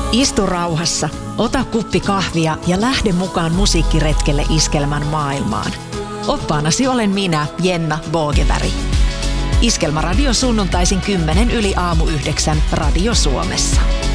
Istu rauhassa, ota kuppi kahvia ja lähde mukaan musiikkiretkelle Iskelmän maailmaan. Oppaanasi olen minä, Jenna Boogeväri. Iskelmäradio sunnuntaisin 10 yli aamu 9 Radio Suomessa.